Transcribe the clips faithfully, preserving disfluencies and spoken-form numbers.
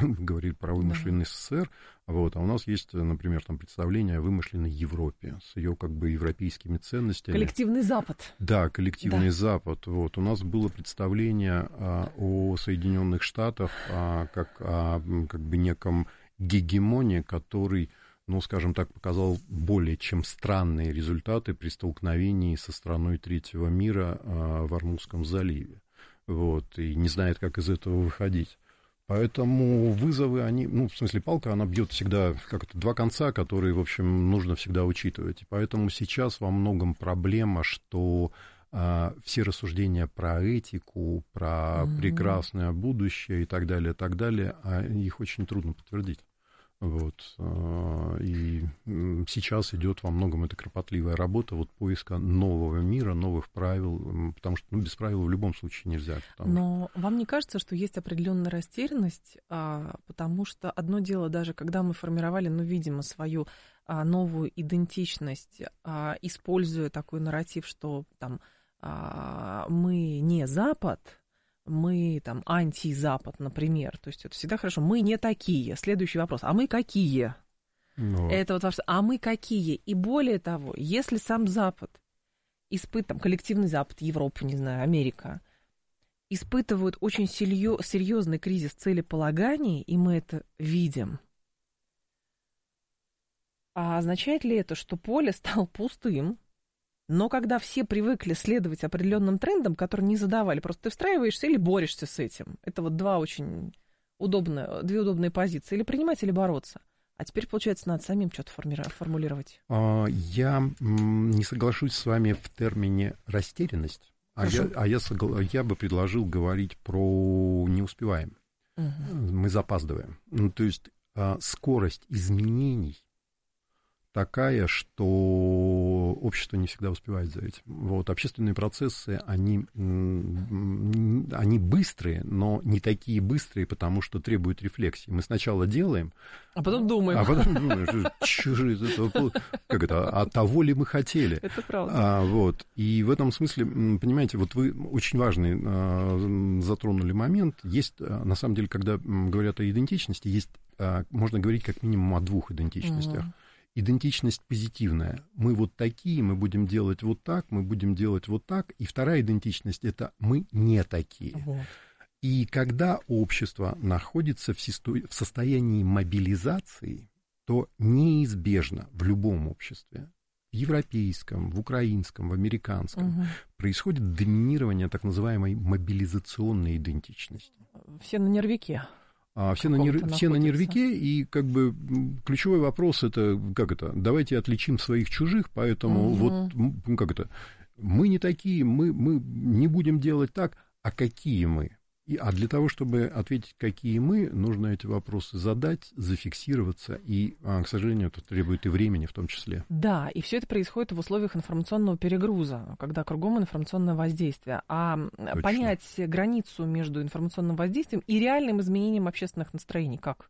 мы говорили про вымышленный СССР, вот, а у нас есть, например, там представление о вымышленной Европе с ее как бы европейскими ценностями. Коллективный Запад. Да, коллективный да. Запад. Вот, у нас было представление а, о Соединенных Штатах а, как о как бы неком гегемоне, который, ну, скажем так, показал более чем странные результаты при столкновении со страной третьего мира а, в Ормузском заливе. Вот, и не знает, как из этого выходить. Поэтому вызовы, они, ну, в смысле, палка, она бьет всегда, как это, два конца, которые, в общем, нужно всегда учитывать. И поэтому сейчас во многом проблема, что а, все рассуждения про этику, про mm-hmm. прекрасное будущее и так далее, и так далее, а их очень трудно подтвердить. Вот. И сейчас идет во многом эта кропотливая работа вот поиска нового мира, новых правил, потому что ну, без правил в любом случае нельзя. Но что... вам не кажется, что есть определенная растерянность, потому что одно дело даже, когда мы формировали, ну, видимо, свою новую идентичность, используя такой нарратив, что там мы не Запад, мы там антизапад, например, то есть это всегда хорошо, мы не такие. Следующий вопрос, а мы какие? Ну. Это вот вопрос, а мы какие? И более того, если сам Запад, испыт, там, коллективный Запад, Европа, не знаю, Америка, испытывают очень серьезный кризис целеполагания, и мы это видим, а означает ли это, что поле стало пустым? Но когда все привыкли следовать определенным трендам, которые не задавали, просто ты встраиваешься или борешься с этим. Это вот два очень удобные, две удобные позиции. Или принимать, или бороться. А теперь, получается, надо самим что-то формулировать. Я не соглашусь с вами в термине растерянность, а, я, а я, согла... я бы предложил говорить про не успеваем. Угу. Мы запаздываем. Ну, то есть скорость изменений такая, что общество не всегда успевает за этим. Вот, общественные процессы, они, они быстрые, но не такие быстрые, потому что требуют рефлексии. Мы сначала делаем... А потом думаем. А потом думаем, что же это, как это, а того ли мы хотели? Это правда. А, вот, и в этом смысле, понимаете, вот вы очень важный а, затронули момент. Есть, на самом деле, когда говорят о идентичности, есть, а, можно говорить как минимум о двух идентичностях. Угу. Идентичность позитивная. Мы вот такие, мы будем делать вот так, мы будем делать вот так. И вторая идентичность – это мы не такие. Вот. И когда общество находится в состоянии мобилизации, то неизбежно в любом обществе, в европейском, в украинском, в американском, угу. происходит доминирование так называемой мобилизационной идентичности. Все на нервике. А все, на, нер... все на нервике, и как бы ключевой вопрос это, как это, давайте отличим своих чужих, поэтому угу. вот, ну, как это, мы не такие, мы, мы не будем делать так, а какие мы? И, а для того, чтобы ответить, какие мы, нужно эти вопросы задать, зафиксироваться, и, к сожалению, это требует и времени в том числе. Да, и все это происходит в условиях информационного перегруза, когда кругом информационное воздействие. А Точно. Понять границу между информационным воздействием и реальным изменением общественных настроений как?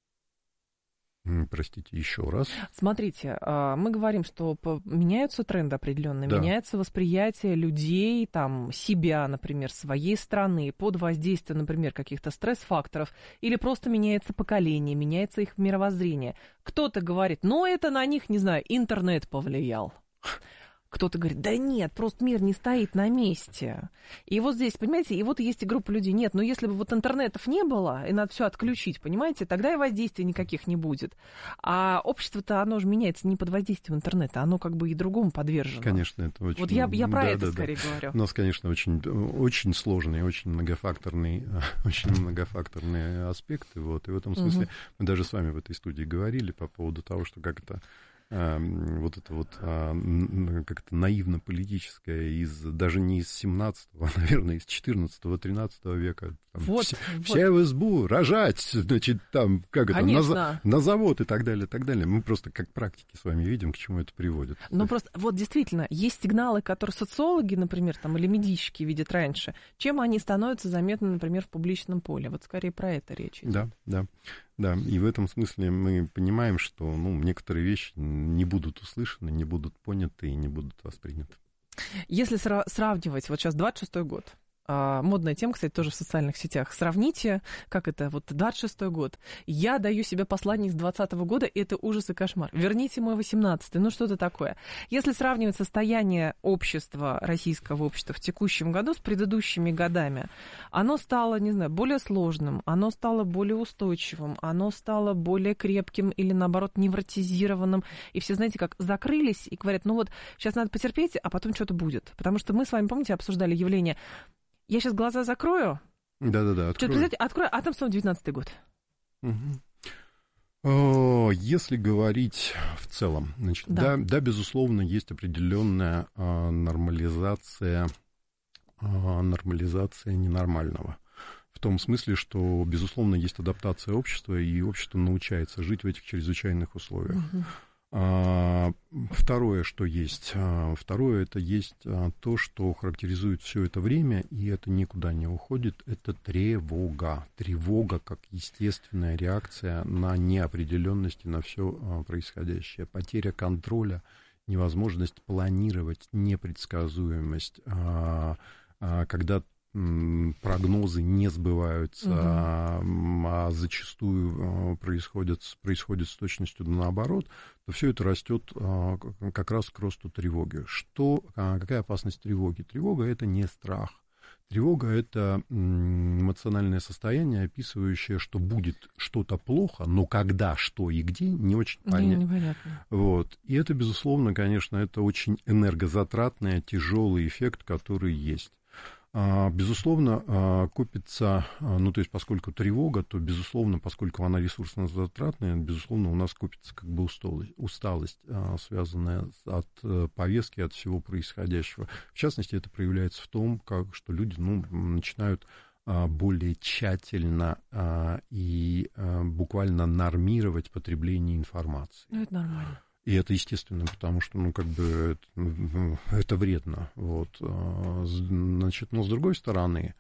Простите, еще раз. Смотрите, мы говорим, что меняются тренды определенные, да. меняется восприятие людей, там, себя, например, своей страны под воздействием, например, каких-то стресс-факторов, или просто меняется поколение, меняется их мировоззрение. Кто-то говорит, ну, это на них, не знаю, интернет повлиял. Кто-то говорит, да нет, просто мир не стоит на месте. И вот здесь, понимаете, и вот есть и группа людей. Нет, но если бы вот интернетов не было, и надо все отключить, понимаете, тогда и воздействия никаких не будет. А общество-то, оно же меняется не под воздействием интернета, оно как бы и другому подвержено. Конечно, это очень... Вот я, я про да, это да, скорее да. говорю. У нас, конечно, очень, очень сложный, очень многофакторный, очень многофакторные аспекты. Вот, и в этом смысле угу. мы даже с вами в этой студии говорили по поводу того, что как это... вот это вот как-то наивно-политическое, из, даже не из семнадцатого, а, наверное, из четырнадцатого-тринадцатого века. Там, вот, все, вот. все в избу, рожать, значит, там, как это, на, на завод и так далее, и так далее. Мы просто как практики с вами видим, к чему это приводит. Ну, просто, вот действительно, есть сигналы, которые социологи, например, там, или медийщики видят раньше, чем они становятся заметны, например, в публичном поле. Вот скорее про это речь идет. Да, да. Да, и в этом смысле мы понимаем, что ну, некоторые вещи не будут услышаны, не будут поняты и не будут восприняты. Если сра- сравнивать, вот сейчас двадцать шестой год, а, модная тема, кстати, тоже в социальных сетях. Сравните, как это, вот двадцать шестой год. Я даю себе послание из двадцатого года, и это ужас и кошмар. Верните мой восемнадцатый, ну что-то такое. Если сравнивать состояние общества, российского общества в текущем году с предыдущими годами, оно стало, не знаю, более сложным, оно стало более устойчивым, оно стало более крепким или, наоборот, невротизированным. И все, знаете, как закрылись и говорят, ну вот, сейчас надо потерпеть, а потом что-то будет. Потому что мы с вами, помните, обсуждали явление «я сейчас глаза закрою», да-да-да, открою. открою, а там снова девятнадцатый год. Угу. Если говорить в целом, значит, да. Да, да, безусловно, есть определенная а, нормализация, а, нормализация ненормального. В том смысле, что, безусловно, есть адаптация общества, и общество научается жить в этих чрезвычайных условиях. Угу. А, второе, что есть, а, второе, это есть а, то, что характеризует все это время, и это никуда не уходит, это тревога. Тревога как естественная реакция на неопределенность и на все а, происходящее. Потеря контроля, невозможность планировать, непредсказуемость, а, а, когда прогнозы не сбываются, угу. а, а зачастую происходят, происходит с точностью наоборот, то все это растет а, как раз к росту тревоги. Что, а, какая опасность тревоги? Тревога — это не страх. Тревога — это эмоциональное состояние, описывающее, что будет что-то плохо, но когда, что и где, не очень понятно. Непонятно. Вот. И это, безусловно, конечно, это очень энергозатратный, тяжелый эффект, который есть. Безусловно, копится, ну, то есть, поскольку тревога, то, безусловно, поскольку она ресурсно-затратная, безусловно, у нас копится как бы усталость, усталость, связанная от повестки, от всего происходящего. В частности, это проявляется в том, как, что люди, ну, начинают более тщательно и буквально нормировать потребление информации. Ну, это нормально. И это естественно, потому что, ну, как бы, это, это вредно. Вот. Значит, но с другой стороны,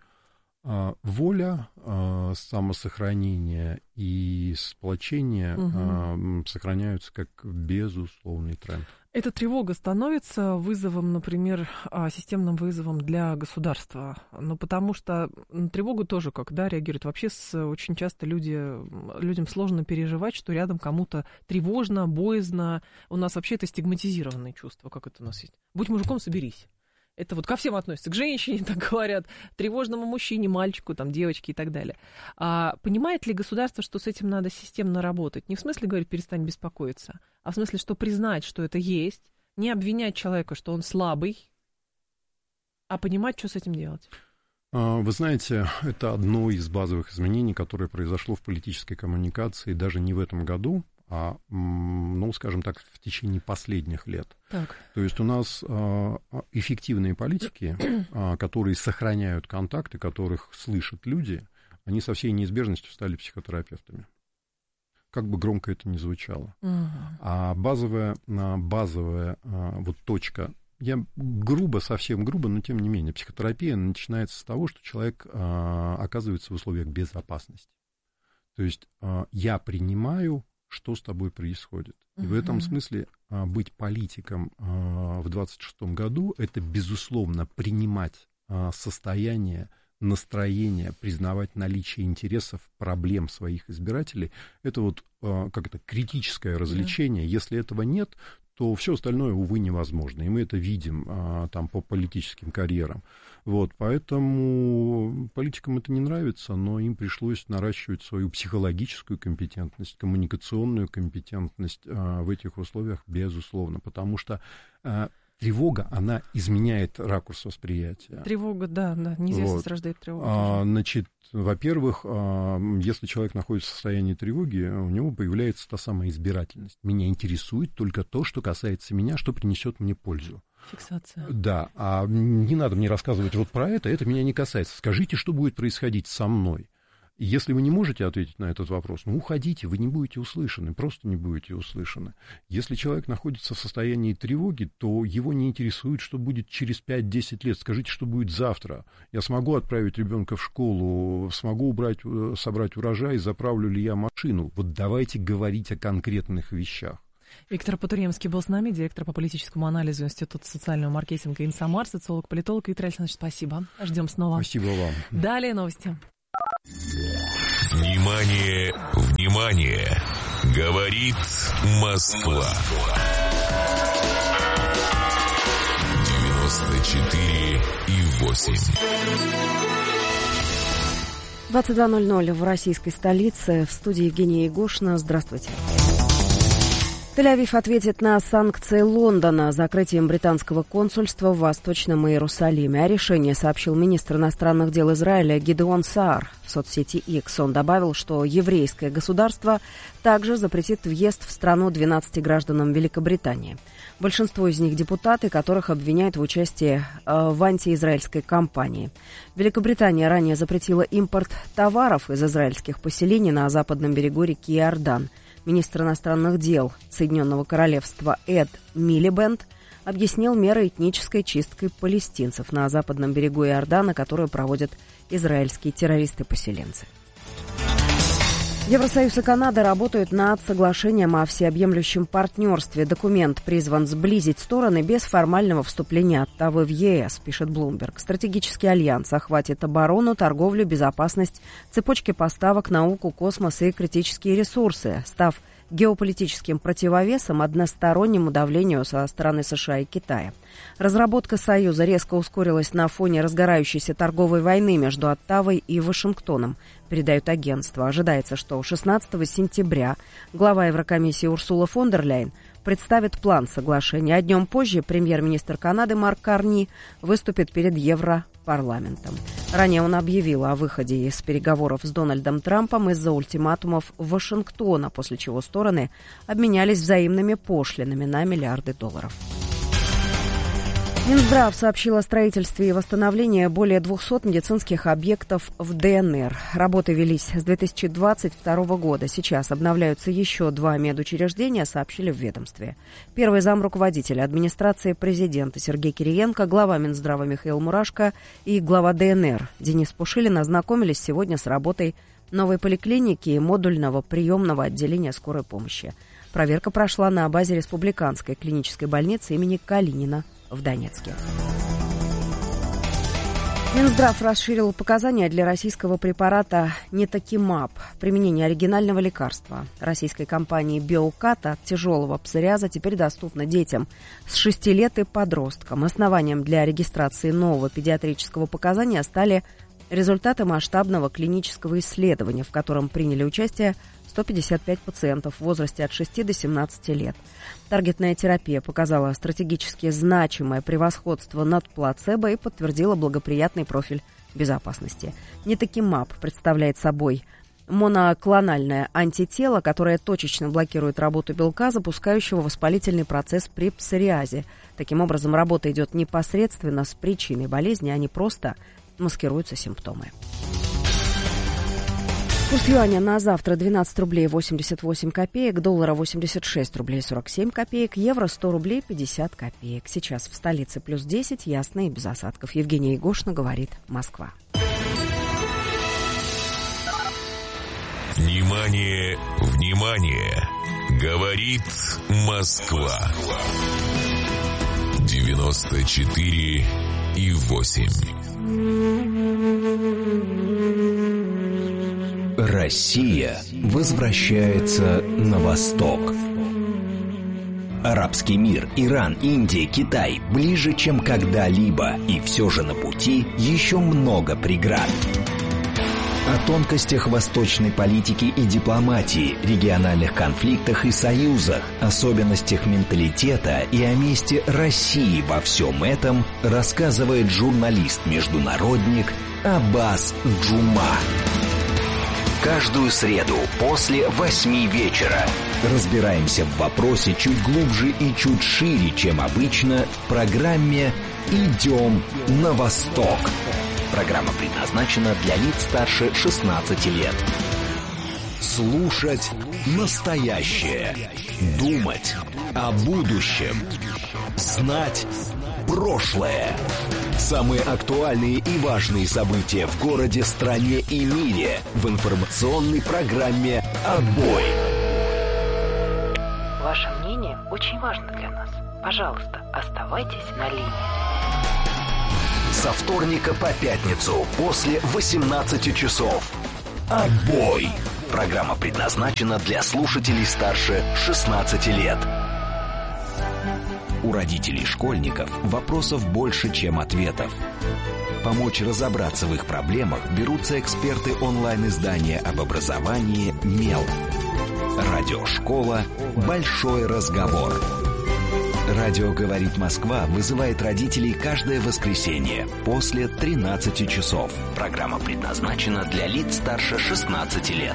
воля, самосохранение и сплочение угу. сохраняются как безусловный тренд. Эта тревога становится вызовом, например, системным вызовом для государства. Ну, потому что на тревогу тоже как, да, реагируют. Вообще с, очень часто люди, людям сложно переживать, что рядом кому-то тревожно, боязно. У нас вообще это стигматизированные чувства, как это у нас есть. Будь мужиком, соберись. Это вот ко всем относится, к женщине, так говорят, тревожному мужчине, мальчику, там, девочке и так далее. А понимает ли государство, что с этим надо системно работать? Не в смысле говорить, перестань беспокоиться, а в смысле, что признать, что это есть, не обвинять человека, что он слабый, а понимать, что с этим делать. Вы знаете, это одно из базовых изменений, которое произошло в политической коммуникации даже не в этом году, а, ну, скажем так, в течение последних лет. Так. То есть у нас эффективные политики, которые сохраняют контакты, которых слышат люди, они со всей неизбежностью стали психотерапевтами. Как бы громко это ни звучало. Угу. А базовая, базовая вот точка, я грубо, совсем грубо, но тем не менее, психотерапия начинается с того, что человек оказывается в условиях безопасности. То есть я принимаю, что с тобой происходит. И uh-huh. в этом смысле а, быть политиком а, в двадцать шестом году — это, безусловно, принимать а, состояние, настроение, признавать наличие интересов, проблем своих избирателей. Это вот а, как это критическое развлечение. Yeah. Если этого нет, то все остальное, увы, невозможно. И мы это видим а, там по политическим карьерам. Вот, поэтому политикам это не нравится, но им пришлось наращивать свою психологическую компетентность, коммуникационную компетентность а, в этих условиях, безусловно, потому что а, тревога, она изменяет ракурс восприятия. Тревога, да, да, неизвестность вот. Рождает тревогу. А, значит, во-первых, а, если человек находится в состоянии тревоги, у него появляется та самая избирательность. Меня интересует только то, что касается меня, что принесет мне пользу. Фиксация. Да, а не надо мне рассказывать вот про это, это меня не касается. Скажите, что будет происходить со мной. И если вы не можете ответить на этот вопрос, ну, уходите, вы не будете услышаны, просто не будете услышаны. Если человек находится в состоянии тревоги, то его не интересует, что будет через пять-десять лет. Скажите, что будет завтра. Я смогу отправить ребенка в школу, смогу убрать, собрать урожай, заправлю ли я машину. Вот давайте говорить о конкретных вещах. Виктор Потуремский был с нами, директор по политическому анализу Института социального маркетинга «Инсамар», социолог-политолог. Виктор Александрович, спасибо. Ждем снова. Спасибо вам. Далее новости. Внимание, внимание! Говорит Москва. девяносто четыре и восемь. двадцать два ноль ноль в российской столице. В студии Евгения Егошина. Здравствуйте. Тель-Авив ответит на санкции Лондона закрытием британского консульства в Восточном Иерусалиме. О решении сообщил министр иностранных дел Израиля Гидеон Саар в соцсети X. Он добавил, что еврейское государство также запретит въезд в страну двенадцати гражданам Великобритании. Большинство из них депутаты, которых обвиняют в участии в антиизраильской кампании. Великобритания ранее запретила импорт товаров из израильских поселений на западном берегу реки Иордан. Министр иностранных дел Соединенного Королевства Эд Милибенд объяснил меры этнической чистки палестинцев на западном берегу Иордана, которую проводят израильские террористы-поселенцы. Евросоюз и Канада работают над соглашением о всеобъемлющем партнерстве. Документ призван сблизить стороны без формального вступления Оттавы в ЕС, пишет Bloomberg. Стратегический альянс охватит оборону, торговлю, безопасность, цепочки поставок, науку, космос и критические ресурсы, став геополитическим противовесом одностороннему давлению со стороны США и Китая. Разработка Союза резко ускорилась на фоне разгорающейся торговой войны между Оттавой и Вашингтоном, передают агентство. Ожидается, что шестнадцатого сентября глава Еврокомиссии Урсула фон дер Ляйен представит план соглашения, а днем позже премьер-министр Канады Марк Карни выступит перед Европарламентом. Ранее он объявил о выходе из переговоров с Дональдом Трампом из-за ультиматумов Вашингтона, после чего стороны обменялись взаимными пошлинами на миллиарды долларов. Минздрав сообщил о строительстве и восстановлении более двухсот медицинских объектов в ДНР. Работы велись с две тысячи двадцать второго года. Сейчас обновляются еще два медучреждения, сообщили в ведомстве. Первый замруководителя администрации президента Сергей Кириенко, глава Минздрава Михаил Мурашко и глава ДНР Денис Пушилин ознакомились сегодня с работой новой поликлиники и модульного приемного отделения скорой помощи. Проверка прошла на базе Республиканской клинической больницы имени Калинина в Донецке. Минздрав расширил показания для российского препарата Нетокимаб, применение оригинального лекарства российской компании Биокат от тяжелого псориаза теперь доступно детям с шести лет и подросткам. Основанием для регистрации нового педиатрического показания стали результаты масштабного клинического исследования, в котором приняли участие сто пятьдесят пять пациентов в возрасте от шести до семнадцати лет. Таргетная терапия показала стратегически значимое превосходство над плацебо и подтвердила благоприятный профиль безопасности. Нетокимаб представляет собой моноклональное антитело, которое точечно блокирует работу белка, запускающего воспалительный процесс при псориазе. Таким образом, работа идет непосредственно с причиной болезни, а не просто маскируются симптомы. Курс юаня на завтра двенадцать рублей восемьдесят восемь копеек, доллара восемьдесят шесть рублей сорок семь копеек, евро сто рублей пятьдесят копеек. Сейчас в столице плюс десять, ясно и без осадков. Евгения Егошина, говорит Москва. Внимание, внимание! Говорит Москва. девяносто четыре и восемь. Россия возвращается на восток. Арабский мир, Иран, Индия, Китай ближе, чем когда-либо, и все же на пути еще много преград. О тонкостях восточной политики и дипломатии, региональных конфликтах и союзах, особенностях менталитета и о месте России во всем этом рассказывает журналист-международник Аббас Джума. Каждую среду после восьми вечера разбираемся в вопросе чуть глубже и чуть шире, чем обычно, в программе «Идем на восток». Программа предназначена для лиц старше шестнадцати лет. Слушать настоящее. Думать о будущем. Знать прошлое. Самые актуальные и важные события в городе, стране и мире в информационной программе «Отбой». Ваше мнение очень важно для нас. Пожалуйста, оставайтесь на линии. Со вторника по пятницу после восемнадцати часов. Отбой! Программа предназначена для слушателей старше шестнадцати лет. У родителей школьников вопросов больше, чем ответов. Помочь разобраться в их проблемах берутся эксперты онлайн-издания об образовании «Мел». Радиошкола «Большой разговор». Радио «Говорит Москва» вызывает родителей каждое воскресенье после тринадцати часов. Программа предназначена для лиц старше шестнадцати лет.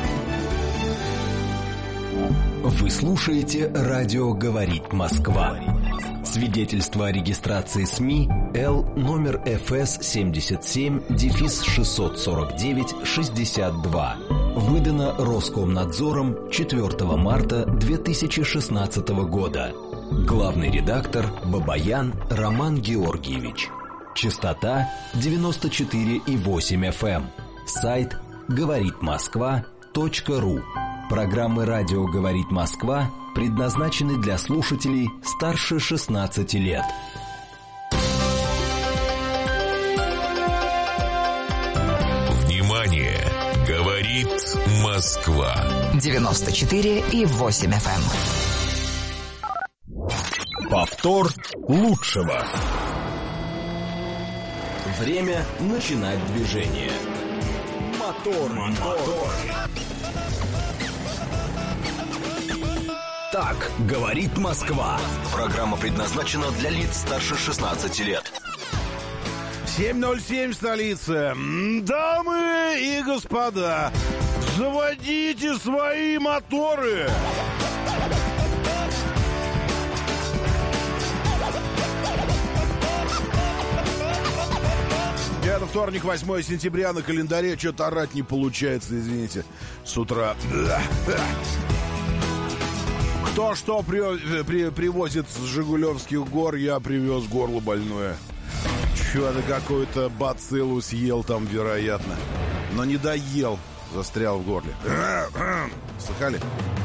Вы слушаете «Радио «Говорит Москва». Свидетельство о регистрации СМИ Л номер эф эс семьдесят семь шестьсот сорок девять шестьдесят два. Выдано Роскомнадзором четвёртого марта две тысячи шестнадцатого года. Главный редактор Бабаян Роман Георгиевич. Частота девяносто четыре и восемь эф эм. Сайт говорит москва точка ру. Программы «Радио говорит Москва» предназначены для слушателей старше шестнадцати лет. Внимание! Говорит Москва. девяносто четыре и восемь эф эм. Повтор лучшего. Время начинать движение. Мотор, мотор. Так говорит Москва. Программа предназначена для лиц старше шестнадцати лет. семь ноль семь, столица. Дамы и господа, заводите свои моторы. Это вторник, восьмое сентября, на календаре. Что-то орать не получается, извините, с утра. Кто что при, при, привозит с Жигулевских гор, я привез горло больное. Чё-то какую-то бациллу съел там, вероятно. Но не доел, застрял в горле. Слыхали?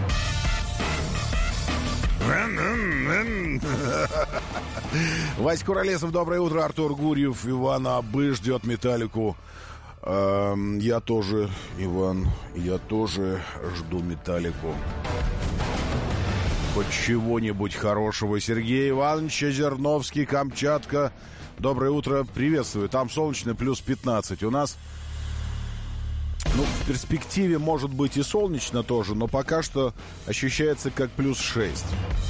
Вась Куролесов, доброе утро. Артур Гурьев, Иван Абы ждет Металлику. эм, Я тоже, Иван, я тоже жду Металлику. Хоть чего-нибудь хорошего. Сергей Иванович Озерновский, Камчатка. Доброе утро, приветствую. Там солнечно, плюс пятнадцать. У нас, ну, в перспективе может быть и солнечно тоже, но пока что ощущается как плюс шесть.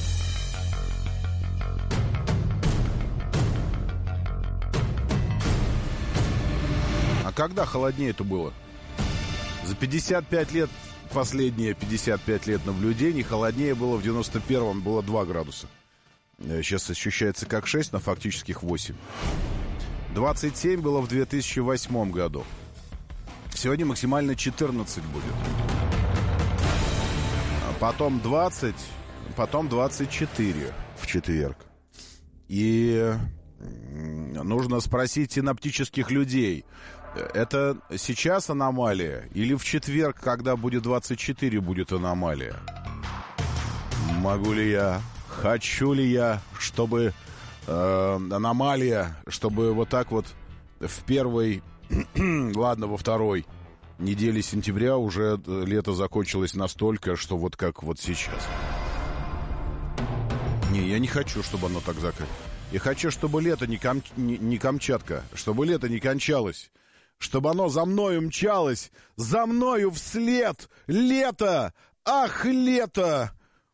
А когда холоднее-то было? За пятьдесят пять лет, последние пятьдесят пять лет наблюдений, холоднее было в девяносто первом, было два градуса. Сейчас ощущается как шесть, но фактически восемь. двадцать семь было в две тысячи восьмом году. Сегодня максимально четырнадцать будет. А потом двадцать, потом двадцать четыре в четверг. И нужно спросить синоптических людей, это сейчас аномалия или в четверг, когда будет двадцать четыре, будет аномалия? Могу ли я, хочу ли я, чтобы э, аномалия, чтобы вот так вот в первой, ладно, во второй неделе сентября уже лето закончилось настолько, что вот как вот сейчас. Не, я не хочу, чтобы оно так закончилось. Я хочу, чтобы лето не, кам... не, не Камчатка, чтобы лето не кончалось. Чтобы оно за мною мчалось, за мною вслед. Лето! Ах, лето!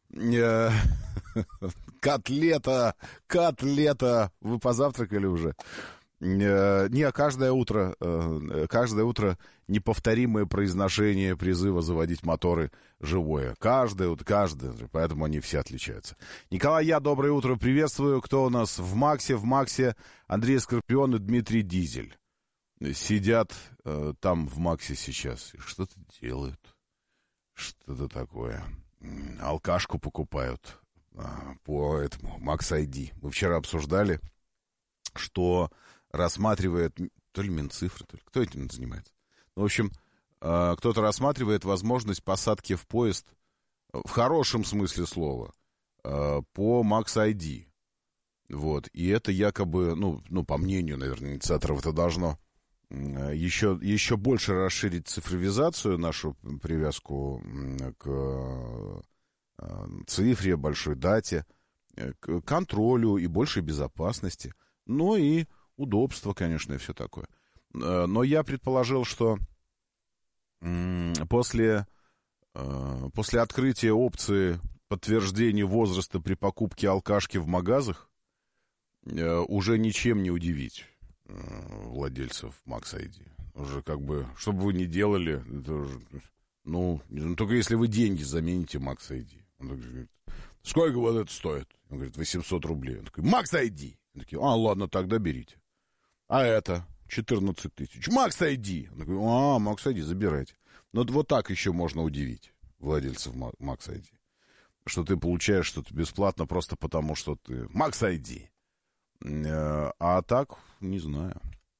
Котлета! Котлета! Вы позавтракали уже? Не, каждое утро, каждое утро неповторимое произношение призыва заводить моторы живое. Каждое утро, каждое, поэтому они все отличаются. Николай, я, доброе утро, приветствую. Кто у нас в Максе? В Максе Андрей Скорпион и Дмитрий Дизель. Сидят э, там в Максе сейчас и что-то делают. Что-то такое. Алкашку покупают э, по этому Макс ай ди. Мы вчера обсуждали, что рассматривает, то ли Минцифры, то ли кто этим занимается. Ну, в общем, э, кто-то рассматривает возможность посадки в поезд в хорошем смысле слова, э, по Max ай ди. Вот. И это якобы, ну, ну по мнению, наверное, инициаторов, это должно э, еще, еще больше расширить цифровизацию, нашу привязку к э, цифре, большой дате, э, к контролю и большей безопасности. Ну и удобство, конечно, и все такое. Э, но я предположил, что э, после, э, после открытия опции подтверждения возраста при покупке алкашки в магазах уже ничем не удивить владельцев Max ай ди. Уже как бы, что бы вы ни делали, это уже, ну, только если вы деньги замените Max ай ди. Он говорит, сколько вот это стоит? Он говорит, восемьсот рублей. Он такой, Max ай ди. Он такой, а, ладно, тогда берите. А это четырнадцать тысяч. Max ай ди. Он такой, а, Max ай ди, забирайте. Но вот так еще можно удивить владельцев Max ай ди. Что ты получаешь что-то бесплатно просто потому, что ты Max ай ди. А так, не знаю.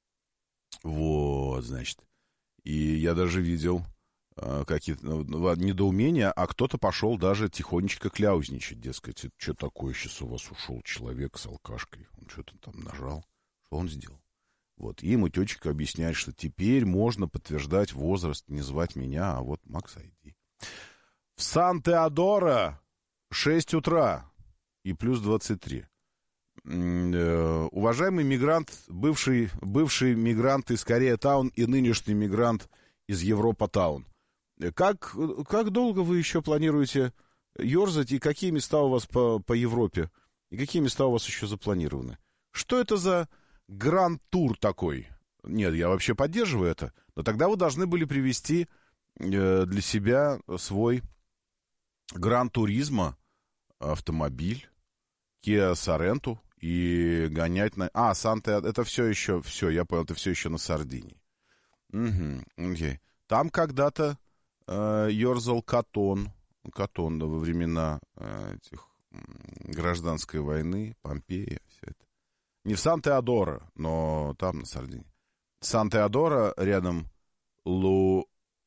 Вот, значит. И я даже видел э, какие-то недоумения, а кто-то пошел даже тихонечко кляузничать, дескать, что такое сейчас у вас ушел человек с алкашкой, он что-то там нажал, что он сделал. Вот, и ему тетечка объясняет, что теперь можно подтверждать возраст, не звать меня, а вот Max ай ди. В Сан-Теодоро шесть утра и плюс двадцать три. Уважаемый мигрант, бывший, бывший мигрант из Корея-таун и нынешний мигрант из Европа-таун, как, как долго вы еще планируете ерзать, и какие места у вас по, по Европе, и какие места у вас еще запланированы? Что это за гранд-тур такой? Нет, я вообще поддерживаю это, но тогда вы должны были привести для себя свой гран-туризмо автомобиль, Kia Sorento, и гонять на... А, Санта, это все еще... Все, я понял, это все еще на Сардинии. Угу, окей. Там когда-то э, ерзал Катон. Катон, да, во времена э, этих гражданской войны, Помпея, все это. Не в Сан-Теодоро, но там на Сардинии. Сан-Теодоро рядом Лу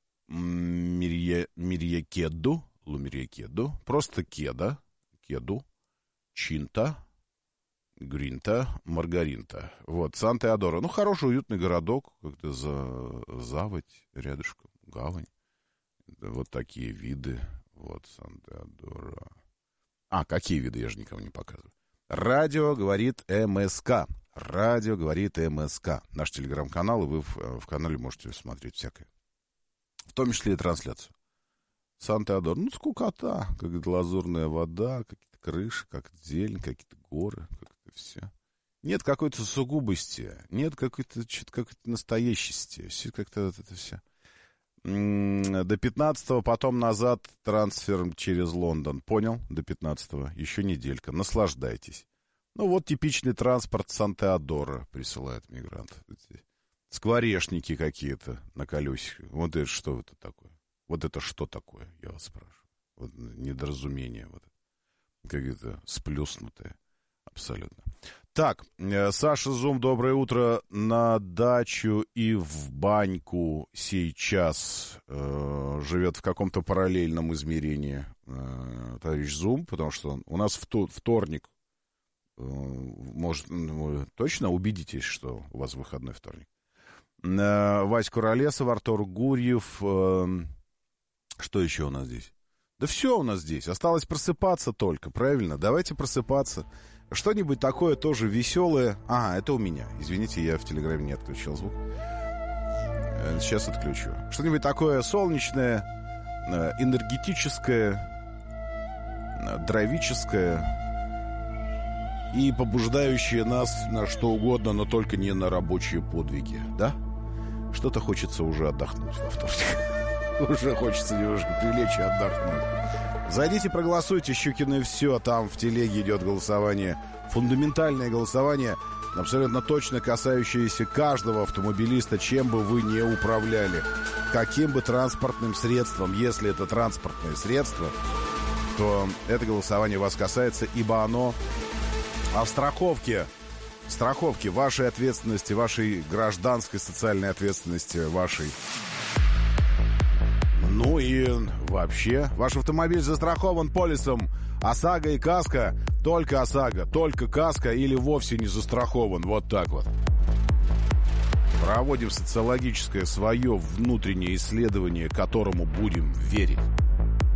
Мирьякеду. Лу Мирьякеду. Просто Кеда. Кеду. Чинта, Гринта, Маргаринта. Вот, Сан-Теодоро. Ну, хороший, уютный городок, как-то за заводь рядышком, гавань. Вот такие виды. Вот, Сан-Теодоро. А, какие виды, я же никому не показываю. Радио говорит МСК. Радио говорит МСК. Наш телеграм-канал, и вы в, в канале можете смотреть всякое. В том числе и трансляцию. Сан-Теодоро. Ну, скукота, как лазурная вода, какие-то крыши, как зелень, какие-то горы, как-то все. Нет какой-то сугубости, нет какой-то, что-то какой-то настоящести. Все как-то вот это все. До пятнадцатого, потом назад трансфер через Лондон. Понял? До пятнадцатого. Еще неделька. Наслаждайтесь. Ну, вот типичный транспорт Сан-Теодоро присылает мигрант. Скворечники какие-то на колесиках. Вот это что это такое? Вот это что такое, я вас спрашиваю. Вот недоразумение вот это. Как-то сплюснутое. Абсолютно. Так, Саша Зум, доброе утро. На дачу и в баньку сейчас э, живет в каком-то параллельном измерении э, товарищ Зум, потому что он, у нас вто, вторник. Э, может, ну, точно убедитесь, что у вас выходной вторник. Э, Вась Куролесов, Артур Гурьев. Э, что еще у нас здесь? Да все у нас здесь. Осталось просыпаться только, правильно? Давайте просыпаться. Что-нибудь такое тоже веселое. А, это у меня. Извините, я в Телеграме не отключил звук. Сейчас отключу. Что-нибудь такое солнечное, энергетическое, дровическое и побуждающее нас на что угодно, но только не на рабочие подвиги. Да? Что-то хочется уже отдохнуть во вторник. Уже хочется немножко прилечь и отдохнуть. Зайдите, проголосуйте, Щукины и все. Там в телеге идет голосование. Фундаментальное голосование, абсолютно точно касающееся каждого автомобилиста, чем бы вы ни управляли. Каким бы транспортным средством, если это транспортное средство, то это голосование вас касается, ибо оно о страховке. Страховке вашей ответственности, вашей гражданской социальной ответственности, вашей Ну и вообще, ваш автомобиль застрахован полисом ОСАГО и КАСКО. Только ОСАГО, только КАСКО или вовсе не застрахован. Вот так вот. Проводим социологическое свое внутреннее исследование, которому будем верить.